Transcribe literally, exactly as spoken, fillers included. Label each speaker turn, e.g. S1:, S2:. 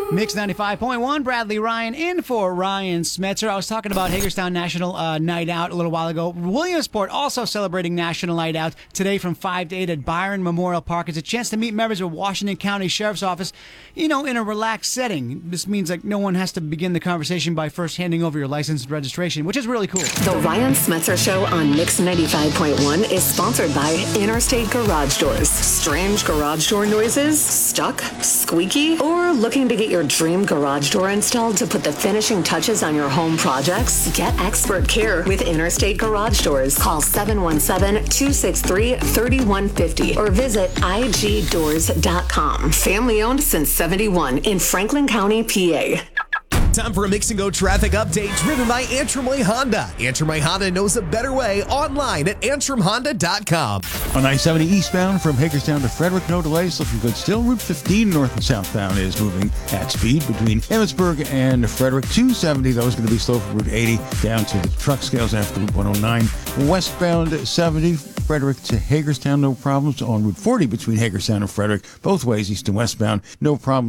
S1: Mix ninety-five point one, Bradley Ryan in for Ryan Smetzer. I was talking about Hagerstown National uh, Night Out a little while ago. Williamsport also celebrating National Night Out today from five to eight at Byron Memorial Park. It's a chance to meet members of Washington County Sheriff's Office, you know, in a relaxed setting. This means like no one has to begin the conversation by first handing over your license and registration, which is really cool.
S2: The Ryan Smetzer Show on Mix ninety-five point one is sponsored by Interstate Garage Doors. Strange garage door noises? Stuck? Squeaky? Or looking to get your dream garage door installed to put the finishing touches on your home projects? Get expert care with Interstate Garage Doors. Call seven one seven, two six three, three one five zero or visit I G doors dot com. Family owned since seventy-one in Franklin County, P A.
S3: Time for a Mix and Go traffic update driven by Antrim Way Honda. Antrim Way Honda knows a better way online at antrim honda dot com.
S4: On I seventy eastbound from Hagerstown to Frederick, no delays, looking good still. Route fifteen north and southbound is moving at speed between Emmitsburg and Frederick. two seventy, though, is going to be slow from Route eighty down to the truck scales after Route one oh nine. Westbound seventy, Frederick to Hagerstown, no problems. On Route forty between Hagerstown and Frederick, both ways, east and westbound, no problem.